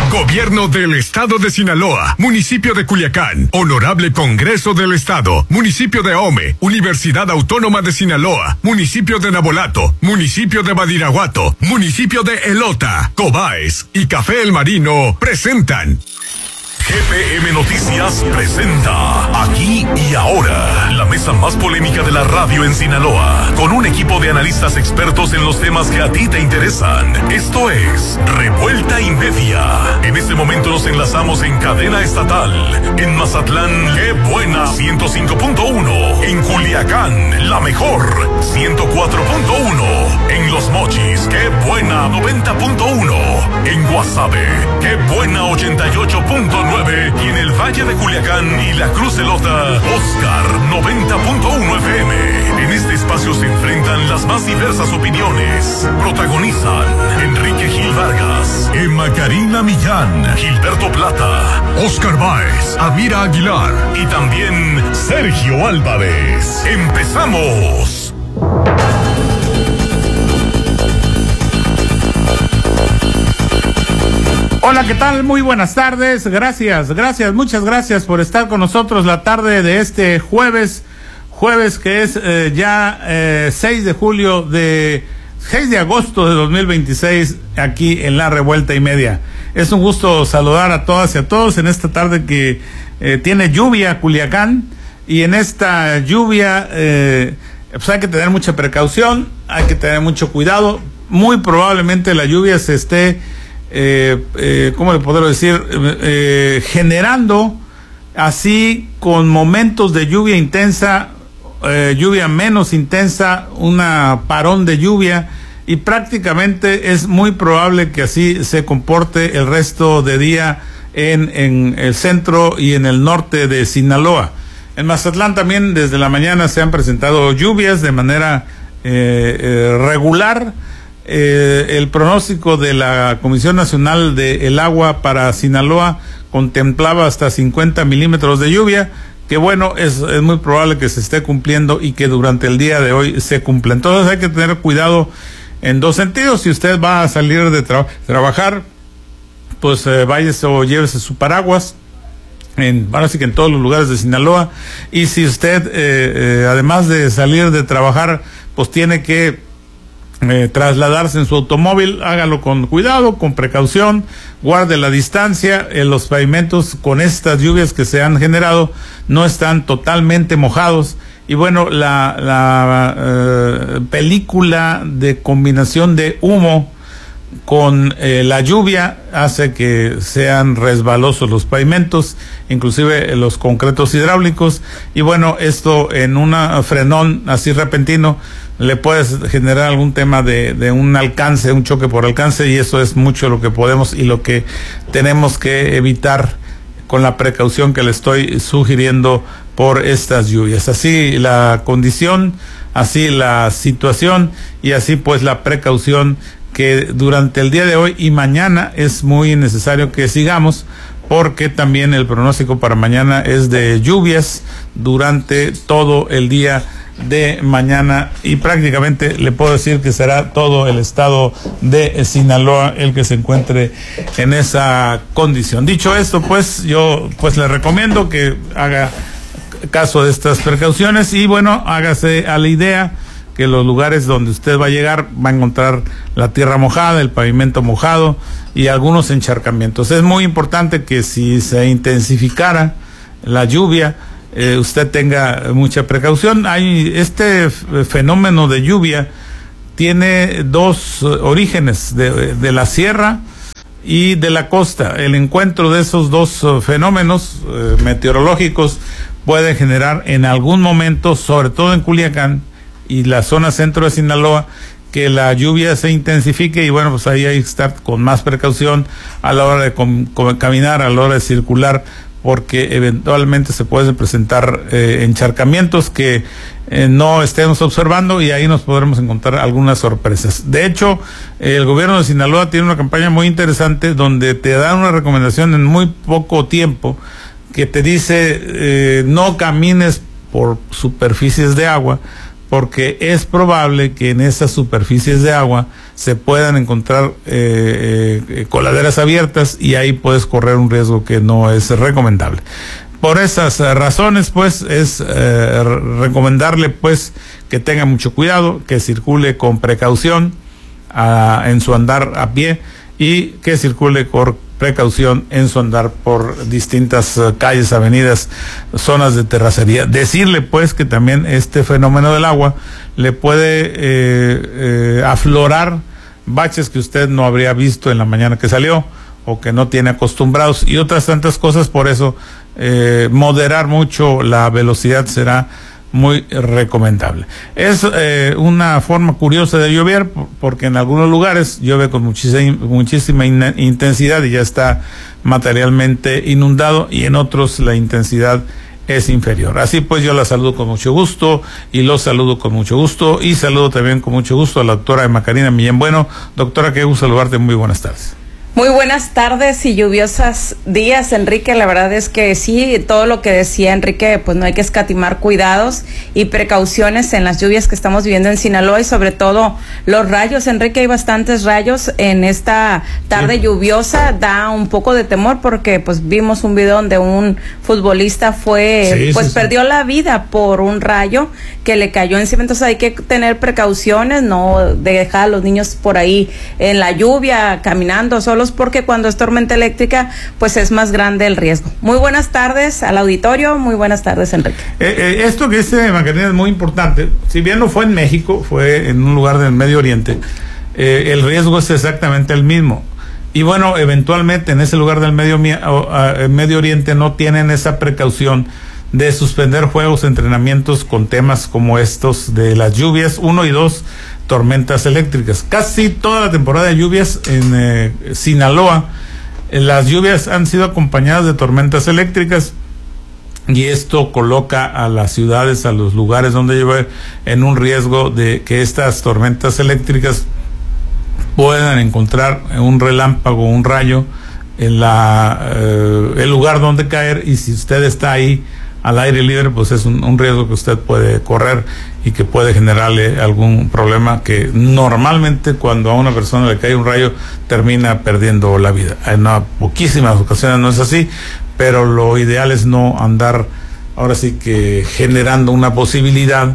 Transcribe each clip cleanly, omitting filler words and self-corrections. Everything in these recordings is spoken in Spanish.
Gobierno del Estado de Sinaloa, Municipio de Culiacán, Honorable Congreso del Estado, Municipio de Ahome, Universidad Autónoma de Sinaloa, Municipio de Nabolato, Municipio de Badiraguato, Municipio de Elota, Cobaes y Café El Marino presentan. GPM Noticias presenta Aquí y Ahora, la mesa más polémica de la radio en Sinaloa, con un equipo de analistas expertos en los temas que a ti te interesan. Esto es Revuelta y Media. En este momento nos enlazamos en cadena estatal. En Mazatlán, Qué Buena 105.1. En Culiacán, La Mejor 104.1. En Los Mochis, Qué Buena 90.1. En Guasave, Qué Buena 88.9. Y en el Valle de Culiacán y la Cruz Elota, Oscar 90.1 FM. En este espacio se enfrentan las más diversas opiniones. Protagonizan Enrique Gil Vargas, Emma Karina Millán, Gilberto Plata, Oscar Báez, Amira Aguilar y también Sergio Álvarez. ¡Empezamos! Hola, ¿qué tal? Muy buenas tardes. Muchas gracias por estar con nosotros la tarde de este jueves que es 6 de agosto de 2026, aquí en la Revuelta y Media. Es un gusto saludar a todas y a todos en esta tarde que tiene lluvia Culiacán, y en esta lluvia pues hay que tener mucha precaución, hay que tener mucho cuidado. Muy probablemente la lluvia se esté ¿cómo le podré decir? Generando así con momentos de lluvia intensa, lluvia menos intensa, una parón de lluvia, y prácticamente es muy probable que así se comporte el resto de día en el centro y en el norte de Sinaloa. En Mazatlán también desde la mañana se han presentado lluvias de manera regular. El pronóstico de la Comisión Nacional del Agua para Sinaloa contemplaba hasta 50 milímetros de lluvia, que bueno, es muy probable que se esté cumpliendo y que durante el día de hoy se cumpla. Entonces hay que tener cuidado en dos sentidos. Si usted va a salir de trabajar, pues váyase o llévese su paraguas, ahora sí que en todos los lugares de Sinaloa. Y si usted además de salir de trabajar, pues tiene que trasladarse en su automóvil, hágalo con cuidado, con precaución, guarde la distancia. Los pavimentos con estas lluvias que se han generado no están totalmente mojados, y bueno, la película de combinación de humo con la lluvia hace que sean resbalosos los pavimentos, inclusive los concretos hidráulicos, y bueno, esto en un frenón así repentino le puede generar algún tema de un alcance, un choque por alcance, y eso es mucho lo que podemos y lo que tenemos que evitar con la precaución que le estoy sugiriendo por estas lluvias. Así la condición, así la situación, y así pues la precaución que durante el día de hoy y mañana es muy necesario que sigamos, porque también el pronóstico para mañana es de lluvias durante todo el día de mañana, y prácticamente le puedo decir que será todo el estado de Sinaloa el que se encuentre en esa condición. Dicho esto, pues yo pues le recomiendo que haga caso de estas precauciones, y bueno, hágase a la idea que los lugares donde usted va a llegar va a encontrar la tierra mojada, el pavimento mojado y algunos encharcamientos. Es muy importante que si se intensificara la lluvia, usted tenga mucha precaución. Este fenómeno de lluvia tiene dos orígenes, de la sierra y de la costa. El encuentro de esos dos fenómenos meteorológicos puede generar en algún momento, sobre todo en Culiacán y la zona centro de Sinaloa, que la lluvia se intensifique, y bueno, pues ahí hay que estar con más precaución a la hora de caminar, a la hora de circular, porque eventualmente se pueden presentar encharcamientos que no estemos observando, y ahí nos podremos encontrar algunas sorpresas. De hecho, el gobierno de Sinaloa tiene una campaña muy interesante donde te da una recomendación en muy poco tiempo, que te dice no camines por superficies de agua, porque es probable que en esas superficies de agua se puedan encontrar coladeras abiertas y ahí puedes correr un riesgo que no es recomendable. Por esas razones, pues, es recomendarle, pues, que tenga mucho cuidado, que circule con precaución en su andar a pie y que circule con precaución en su andar por distintas calles, avenidas, zonas de terracería. Decirle, pues, que también este fenómeno del agua le puede aflorar baches que usted no habría visto en la mañana que salió o que no tiene acostumbrados y otras tantas cosas. Por eso moderar mucho la velocidad será muy recomendable. Es una forma curiosa de llover porque en algunos lugares llueve con muchísima intensidad y ya está materialmente inundado, y en otros la intensidad es inferior. Así pues, yo la saludo con mucho gusto y los saludo con mucho gusto, y saludo también con mucho gusto a la doctora Emma Karina Millán Bueno. Doctora, qué gusto saludarte, muy buenas tardes. Muy buenas tardes y lluviosos días, Enrique. La verdad es que sí, todo lo que decía Enrique, pues no hay que escatimar cuidados y precauciones en las lluvias que estamos viviendo en Sinaloa, y sobre todo los rayos. Enrique, hay bastantes rayos en esta tarde lluviosa. Da un poco de temor porque pues vimos un video donde un futbolista perdió la vida por un rayo que le cayó encima. Entonces hay que tener precauciones, no dejar a los niños por ahí en la lluvia caminando solos, porque cuando es tormenta eléctrica pues es más grande el riesgo. Muy buenas tardes al auditorio, muy buenas tardes, Enrique. Esto que dice Macarena es muy importante. Si bien no fue en México, fue en un lugar del Medio Oriente, el riesgo es exactamente el mismo. Y bueno, eventualmente en ese lugar del Medio Oriente no tienen esa precaución de suspender juegos, entrenamientos con temas como estos de las lluvias, 1 y 2, tormentas eléctricas. Casi toda la temporada de lluvias en Sinaloa, las lluvias han sido acompañadas de tormentas eléctricas, y esto coloca a las ciudades, a los lugares donde llueve, en un riesgo de que estas tormentas eléctricas puedan encontrar un relámpago, un rayo en el lugar donde caer, y si usted está ahí al aire libre, pues es un riesgo que usted puede correr y que puede generarle algún problema, que normalmente cuando a una persona le cae un rayo termina perdiendo la vida. En poquísimas ocasiones no es así, pero lo ideal es no andar ahora sí que generando una posibilidad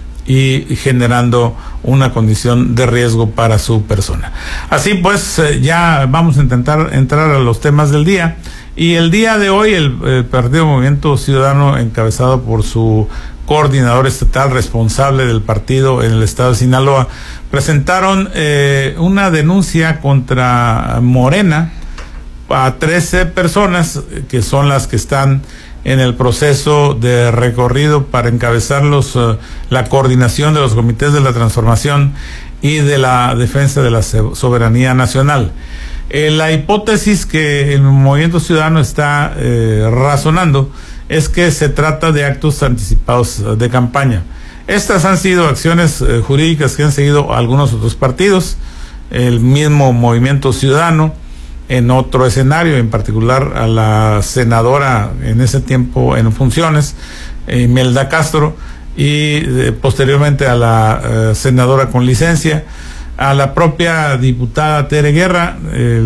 y generando una condición de riesgo para su persona. Así pues, ya vamos a intentar entrar a los temas del día. Y el día de hoy el Partido Movimiento Ciudadano, encabezado por su coordinador estatal responsable del partido en el estado de Sinaloa, presentaron una denuncia contra Morena a 13 personas que son las que están en el proceso de recorrido para encabezar la coordinación de los comités de la transformación y de la defensa de la soberanía nacional. La hipótesis que el Movimiento Ciudadano está razonando es que se trata de actos anticipados de campaña. Estas han sido acciones jurídicas que han seguido algunos otros partidos, el mismo Movimiento Ciudadano, en otro escenario, en particular a la senadora en ese tiempo en funciones, Imelda Castro, y posteriormente a la senadora con licencia, a la propia diputada Tere Guerra.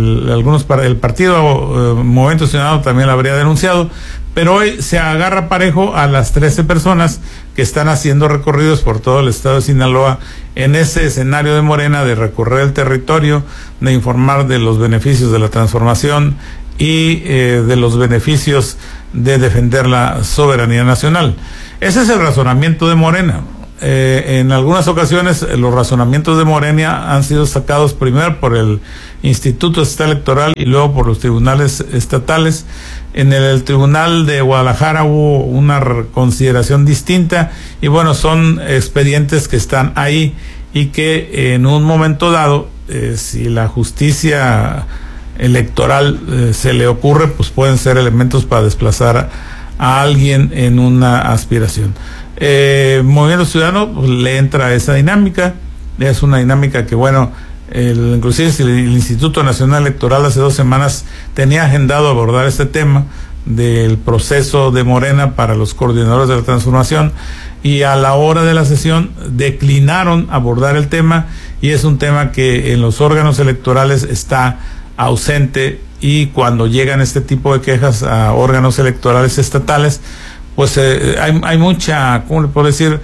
El partido Movimiento Ciudadano también la habría denunciado, pero hoy se agarra parejo a las 13 personas que están haciendo recorridos por todo el estado de Sinaloa en ese escenario de Morena, de recorrer el territorio, de informar de los beneficios de la transformación y de los beneficios de defender la soberanía nacional. Ese es el razonamiento de Morena. En algunas ocasiones los razonamientos de Morena han sido sacados primero por el Instituto Estatal Electoral y luego por los tribunales estatales. En el Tribunal de Guadalajara hubo una consideración distinta, y bueno, son expedientes que están ahí y que en un momento dado, si la justicia electoral se le ocurre, pues pueden ser elementos para desplazar a alguien en una aspiración. Movimiento Ciudadano pues, le entra a esa dinámica. Es una dinámica que, bueno, inclusive el Instituto Nacional Electoral hace 2 semanas tenía agendado abordar este tema del proceso de Morena para los coordinadores de la transformación. y a la hora de la sesión declinaron abordar el tema, y es un tema que en los órganos electorales está ausente, y cuando llegan este tipo de quejas a órganos electorales estatales, pues hay mucha, ¿cómo le puedo decir?,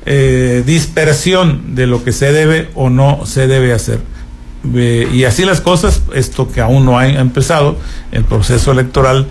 dispersión de lo que se debe o no se debe hacer. Y así las cosas, esto que aún no ha empezado, el proceso electoral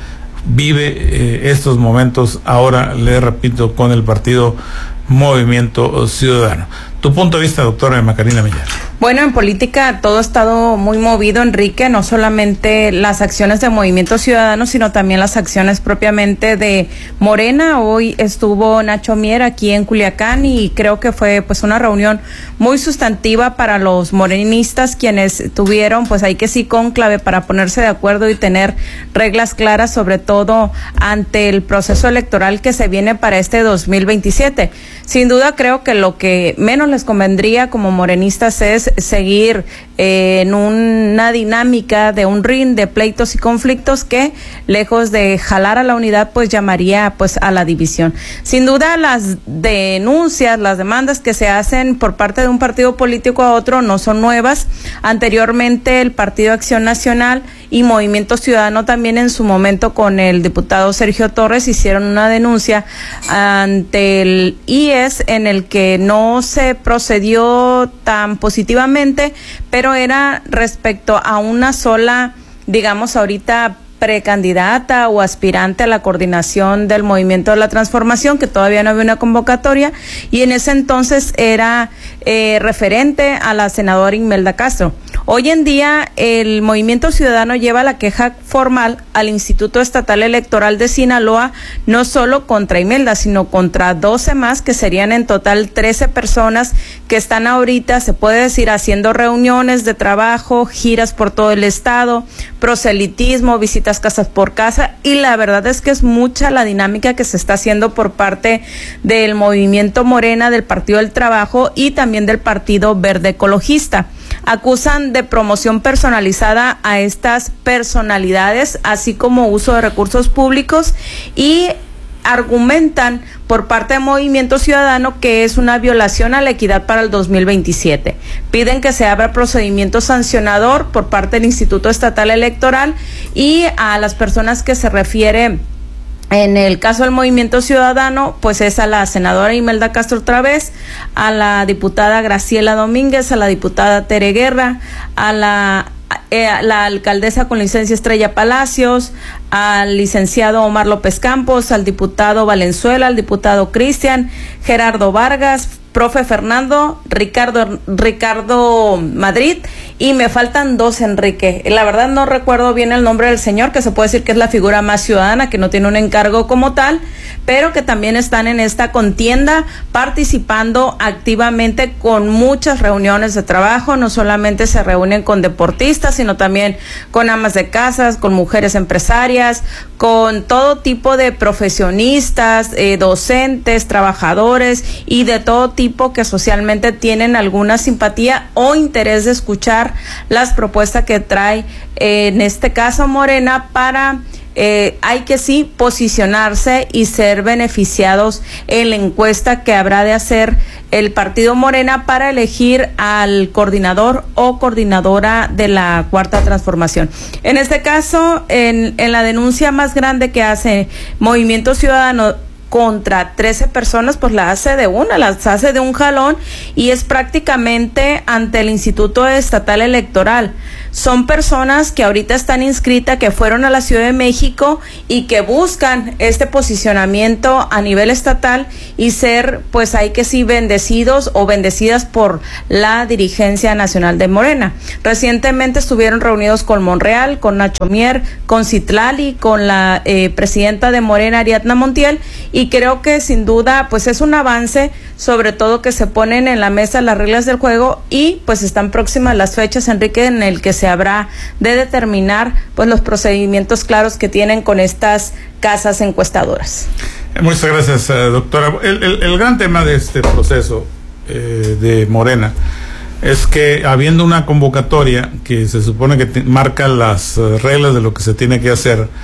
vive estos momentos, ahora le repito, con el partido Movimiento Ciudadano. Tu punto de vista, doctora Macarena Millar. Bueno, en política todo ha estado muy movido, Enrique, no solamente las acciones de Movimiento Ciudadano, sino también las acciones propiamente de Morena. Hoy estuvo Nacho Mier aquí en Culiacán y creo que fue pues una reunión muy sustantiva para los morenistas, quienes tuvieron pues ahí que sí cónclave para ponerse de acuerdo y tener reglas claras, sobre todo ante el proceso electoral que se viene para este 2027. Sin duda creo que lo que menos les convendría como morenistas es seguir en una dinámica de un ring de pleitos y conflictos que, lejos de jalar a la unidad, pues llamaría pues a la división. Sin duda las denuncias, las demandas que se hacen por parte de un partido político a otro no son nuevas. Anteriormente el Partido Acción Nacional y Movimiento Ciudadano también en su momento con el diputado Sergio Torres hicieron una denuncia ante el IES en el que no se procedió tan positivamente, pero era respecto a una sola, digamos ahorita, precandidata o aspirante a la coordinación del Movimiento de la Transformación, que todavía no había una convocatoria, y en ese entonces era referente a la senadora Imelda Castro. Hoy en día el Movimiento Ciudadano lleva la queja formal al Instituto Estatal Electoral de Sinaloa, no solo contra Imelda, sino contra 12 más, que serían en total 13 personas que están ahorita, se puede decir, haciendo reuniones de trabajo, giras por todo el estado, proselitismo, visitas casas por casa, y la verdad es que es mucha la dinámica que se está haciendo por parte del Movimiento Morena, del Partido del Trabajo y también del Partido Verde Ecologista. Acusan de promoción personalizada a estas personalidades, así como uso de recursos públicos, y argumentan por parte de Movimiento Ciudadano que es una violación a la equidad para el 2027. Piden que se abra procedimiento sancionador por parte del Instituto Estatal Electoral, y a las personas que se refiere en el caso del Movimiento Ciudadano, pues es a la senadora Imelda Castro otra vez, a la diputada Graciela Domínguez, a la diputada Tere Guerra, a la alcaldesa con licencia Estrella Palacios, al licenciado Omar López Campos, al diputado Valenzuela, al diputado Cristian, Gerardo Vargas, profe Fernando, Ricardo Madrid, y me faltan dos, Enrique. La verdad no recuerdo bien el nombre del señor, que se puede decir que es la figura más ciudadana, que no tiene un encargo como tal, pero que también están en esta contienda participando activamente con muchas reuniones de trabajo. No solamente se reúnen con deportistas, sino también con amas de casas, con mujeres empresarias, con todo tipo de profesionistas, docentes, trabajadores y de todo tipo que socialmente tienen alguna simpatía o interés de escuchar las propuestas que trae, en este caso Morena, para hay que sí posicionarse y ser beneficiados en la encuesta que habrá de hacer el partido Morena para elegir al coordinador o coordinadora de la Cuarta Transformación. En este caso, en la denuncia más grande que hace Movimiento Ciudadano contra 13 personas, pues las hace de un jalón, y es prácticamente ante el Instituto Estatal Electoral. Son personas que ahorita están inscritas, que fueron a la Ciudad de México y que buscan este posicionamiento a nivel estatal y ser, pues hay que sí, bendecidos o bendecidas por la dirigencia nacional de Morena. Recientemente estuvieron reunidos con Monreal, con Nacho Mier, con Citlali, con la presidenta de Morena, Ariadna Montiel, y creo que sin duda pues es un avance, sobre todo que se ponen en la mesa las reglas del juego, y pues están próximas las fechas, Enrique, en el que se habrá de determinar pues los procedimientos claros que tienen con estas casas encuestadoras. Muchas gracias, doctora. El gran tema de este proceso de Morena es que, habiendo una convocatoria que se supone que marca las reglas de lo que se tiene que hacer,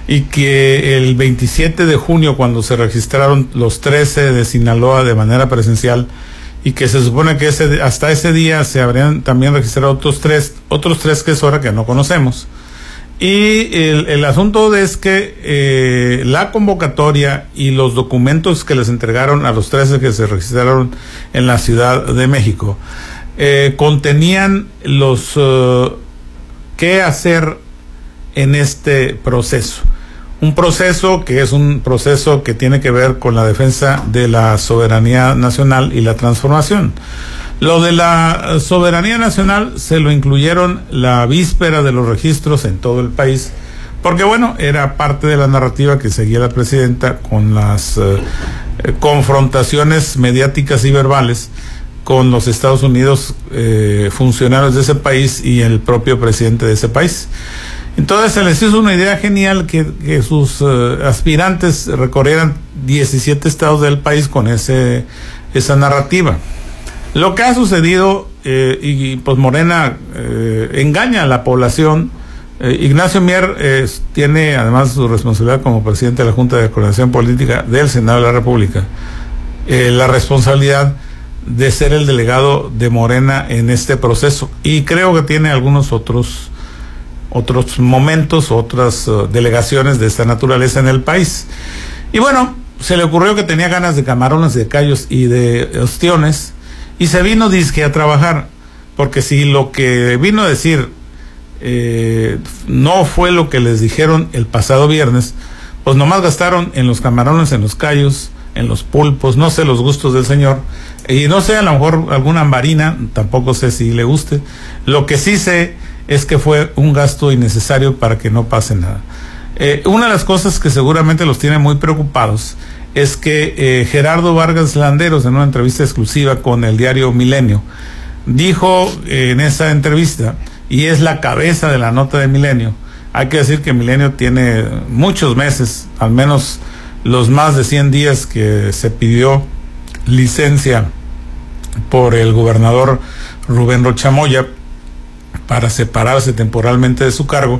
y que el 27 de junio, cuando se registraron los 13 de Sinaloa de manera presencial, y que se supone que hasta ese día se habrían también registrado otros tres que es hora que no conocemos. Y el asunto es que la convocatoria y los documentos que les entregaron a los 13 que se registraron en la Ciudad de México contenían los qué hacer en este proceso. Un proceso que es un proceso que tiene que ver con la defensa de la soberanía nacional y la transformación. Lo de la soberanía nacional se lo incluyeron la víspera de los registros en todo el país, porque bueno, era parte de la narrativa que seguía la presidenta con las confrontaciones mediáticas y verbales con los Estados Unidos, funcionarios de ese país y el propio presidente de ese país. Entonces se les hizo una idea genial que sus aspirantes recorrieran 17 estados del país con esa narrativa. Lo que ha sucedido, y pues Morena engaña a la población. Ignacio Mier tiene además su responsabilidad como presidente de la Junta de Coordinación Política del Senado de la República, la responsabilidad de ser el delegado de Morena en este proceso, y creo que tiene algunos otros momentos, otras delegaciones de esta naturaleza en el país. Y bueno, se le ocurrió que tenía ganas de camarones, de callos y de ostiones, y se vino dizque a trabajar, porque si lo que vino a decir no fue lo que les dijeron el pasado viernes, pues nomás gastaron en los camarones, en los callos, en los pulpos, no sé los gustos del señor, y no sé, a lo mejor alguna ambarina, tampoco sé si le guste. Lo que sí sé es que fue un gasto innecesario para que no pase nada. Una de las cosas que seguramente los tiene muy preocupados es que Gerardo Vargas Landeros, en una entrevista exclusiva con el diario Milenio, dijo en esa entrevista, y es la cabeza de la nota de Milenio, hay que decir que Milenio tiene muchos meses, al menos los más de 100 días que se pidió licencia por el gobernador Rubén Rocha Moya para separarse temporalmente de su cargo,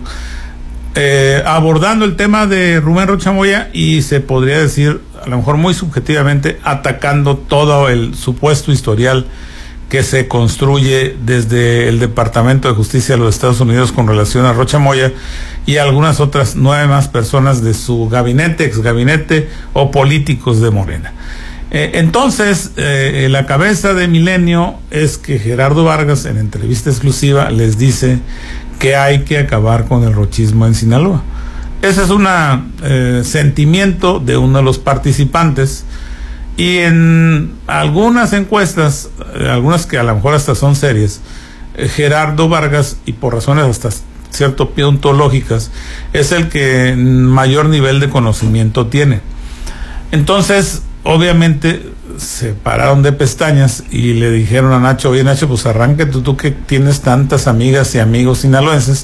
abordando el tema de Rubén Rocha Moya, y se podría decir, a lo mejor muy subjetivamente, atacando todo el supuesto historial que se construye desde el Departamento de Justicia de los Estados Unidos con relación a Rocha Moya y algunas otras 9 más personas de su gabinete, exgabinete o políticos de Morena. Entonces, la cabeza de Milenio es que Gerardo Vargas, en entrevista exclusiva, les dice que hay que acabar con el rochismo en Sinaloa. Ese es un sentimiento de uno de los participantes, y en algunas encuestas, algunas que a lo mejor hasta son serias, Gerardo Vargas, y por razones hasta cierto punto lógicas, es el que mayor nivel de conocimiento tiene. Entonces, obviamente se pararon de pestañas y le dijeron a Nacho: oye Nacho, pues arránquete tú que tienes tantas amigas y amigos sinaloenses,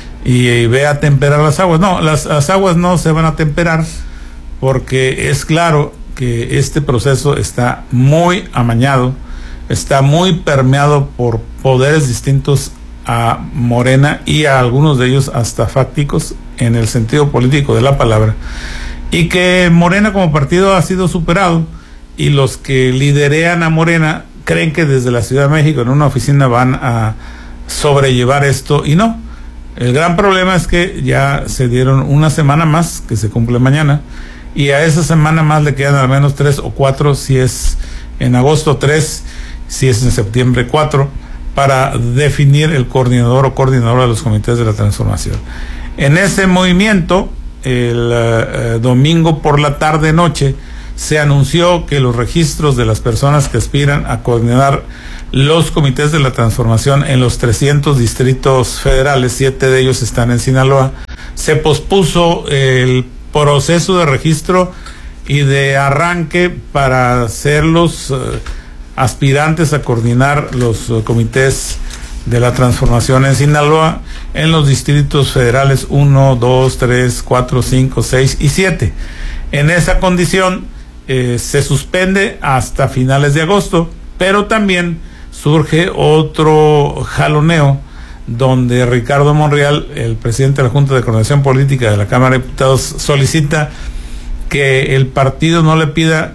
y ve a temperar las aguas. No, las aguas no se van a temperar, porque es claro que este proceso está muy amañado, está muy permeado por poderes distintos a Morena, y a algunos de ellos hasta fácticos en el sentido político de la palabra, y que Morena como partido ha sido superado, y los que liderean a Morena creen que desde la Ciudad de México en una oficina van a sobrellevar esto, y no. El gran problema es que ya se dieron una semana más, que se cumple mañana, y a esa semana más le quedan al menos 3 o 4, si es en agosto 3, si es en septiembre 4, para definir el coordinador o coordinadora de los comités de la transformación. En ese movimiento, el domingo por la tarde-noche, se anunció que los registros de las personas que aspiran a coordinar los comités de la transformación en los 300 distritos federales, 7 de ellos están en Sinaloa, se pospuso el proceso de registro y de arranque para ser los aspirantes a coordinar los comités de la transformación en Sinaloa en los distritos federales 1, 2, 3, 4, 5, 6 y 7. En esa condición se suspende hasta finales de agosto, pero también surge otro jaloneo donde Ricardo Monreal, el presidente de la Junta de Coordinación Política de la Cámara de Diputados, solicita que el partido no le pida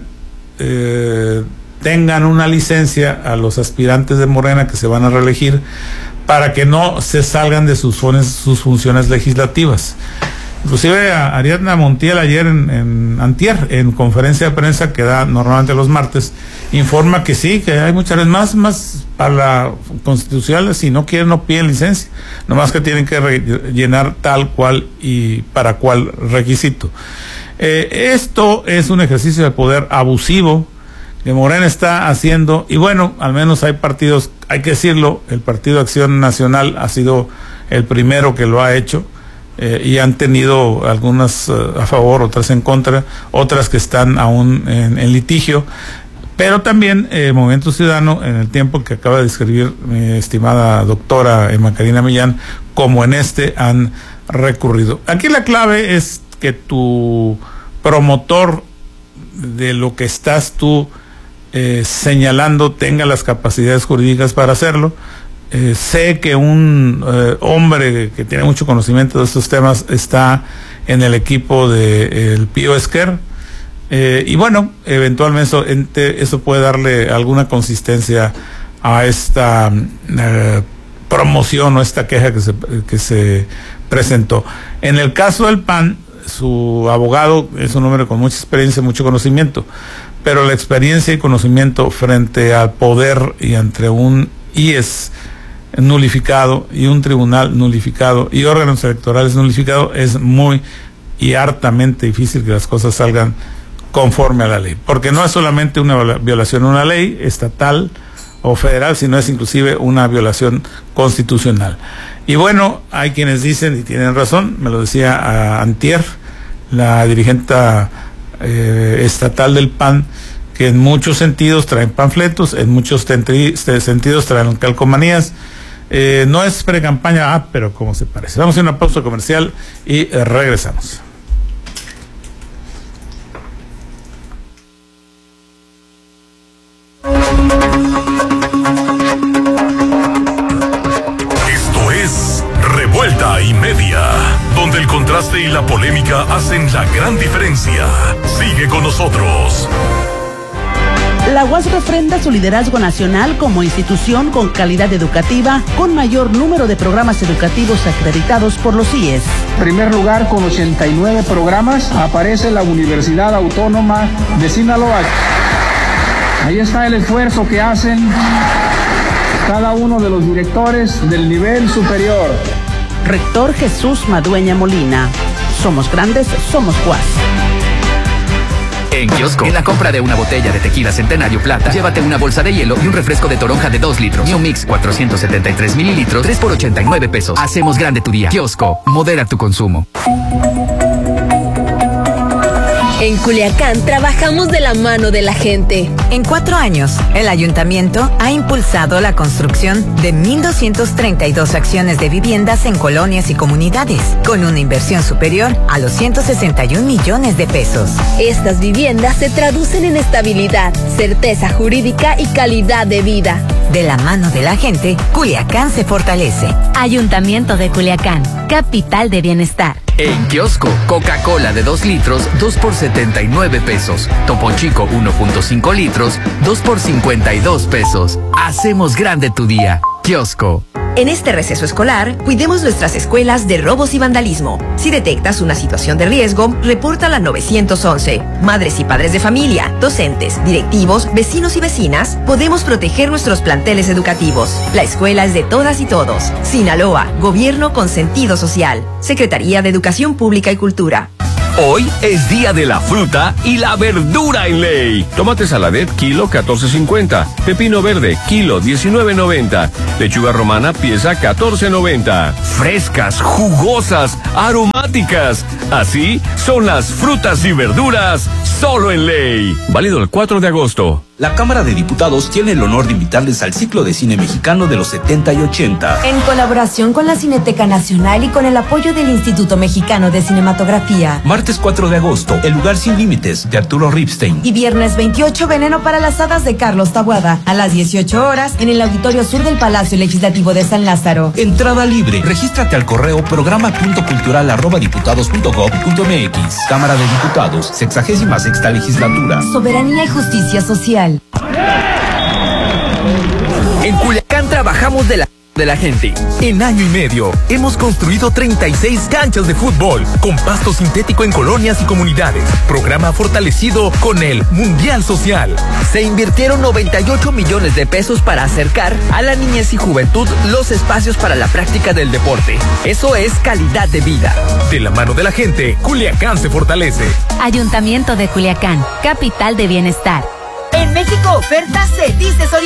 tengan una licencia a los aspirantes de Morena que se van a reelegir para que no se salgan de sus funciones legislativas. Inclusive a Ariadna Montiel ayer antier, en conferencia de prensa que da normalmente los martes, informa que sí, que hay muchas veces más para la constitucional, si no quieren no piden licencia, nomás que tienen que llenar tal cual y para cual requisito. Esto es un ejercicio de poder abusivo que Morena está haciendo, y bueno, al menos hay partidos, hay que decirlo, el Partido Acción Nacional ha sido el primero que lo ha hecho, y han tenido algunas a favor, otras en contra, otras que están aún en litigio, pero también Movimiento Ciudadano, en el tiempo que acaba de describir mi estimada doctora Emma Karina Millán, como en han recurrido. Aquí la clave es que tu promotor de lo que estás tú señalando tenga las capacidades jurídicas para hacerlo. Sé que un hombre que tiene mucho conocimiento de estos temas está en el equipo de el Pío Esquer, y bueno, eventualmente eso puede darle alguna consistencia a esta promoción o esta queja que se presentó. En el caso del PAN, su abogado es un hombre con mucha experiencia, mucho conocimiento, pero la experiencia y conocimiento frente al poder y ante un IES nulificado y un tribunal nulificado y órganos electorales nulificados es muy y hartamente difícil que las cosas salgan conforme a la ley, porque no es solamente una violación a una ley estatal o federal, sino es inclusive una violación constitucional. Y bueno, hay quienes dicen, y tienen razón, me lo decía antier la dirigente estatal del PAN, que en muchos sentidos traen panfletos, en muchos sentidos traen calcomanías. No es pre-campaña, pero como se parece. Vamos a una pausa comercial y regresamos. Esto es Revuelta y Media, donde el contraste y la polémica hacen la gran diferencia. Sigue con nosotros. La UAS refrenda su liderazgo nacional como institución con calidad educativa, con mayor número de programas educativos acreditados por los CIES. En primer lugar, con 89 programas, aparece la Universidad Autónoma de Sinaloa. Ahí está el esfuerzo que hacen cada uno de los directores del nivel superior. Rector Jesús Madueña Molina. Somos grandes, somos UAS. En Kiosco, en la compra de una botella de tequila Centenario Plata, llévate una bolsa de hielo y un refresco de toronja de 2 litros. New Mix 473 mililitros, 3 por 89 pesos. Hacemos grande tu día. Kiosco, modera tu consumo. En Culiacán trabajamos de la mano de la gente. En 4 años, el ayuntamiento ha impulsado la construcción de 1,232 acciones de viviendas en colonias y comunidades, con una inversión superior a los 161 millones de pesos. Estas viviendas se traducen en estabilidad, certeza jurídica y calidad de vida. De la mano de la gente, Culiacán se fortalece. Ayuntamiento de Culiacán, capital de bienestar. En Kiosco, Coca-Cola de 2 litros, 2 por 79 pesos. Topo Chico 1.5 litros, 2 por 52 pesos. Hacemos grande tu día. Kiosco. En este receso escolar, cuidemos nuestras escuelas de robos y vandalismo. Si detectas una situación de riesgo, repórtala al 911. Madres y padres de familia, docentes, directivos, vecinos y vecinas, podemos proteger nuestros planteles educativos. La escuela es de todas y todos. Sinaloa, gobierno con sentido social. Secretaría de Educación Pública y Cultura. Hoy es día de la fruta y la verdura en ley. Tomate saladet, kilo 14.50. Pepino verde, kilo 19.90. Lechuga romana, pieza 14.90. Frescas, jugosas, aromáticas. Así son las frutas y verduras solo en ley. Válido el 4 de agosto. La Cámara de Diputados tiene el honor de invitarles al ciclo de cine mexicano de los 70 y 80. En colaboración con la Cineteca Nacional y con el apoyo del Instituto Mexicano de Cinematografía. Martes 4 de agosto, El lugar sin límites, de Arturo Ripstein. Y viernes 28, Veneno para las hadas, de Carlos Taboada. A las 18 horas, en el Auditorio Sur del Palacio Legislativo de San Lázaro. Entrada libre. Regístrate al correo programa.cultural@diputados.gov.mx. Cámara de Diputados, 66ª Legislatura. Soberanía y justicia social. En Culiacán trabajamos de la gente. En año y medio hemos construido 36 canchas de fútbol con pasto sintético en colonias y comunidades. Programa fortalecido con el Mundial Social. Se invirtieron 98 millones de pesos para acercar a la niñez y juventud los espacios para la práctica del deporte. Eso es calidad de vida. De la mano de la gente, Culiacán se fortalece. Ayuntamiento de Culiacán, capital de bienestar. En México, ofertas se dice Soriana.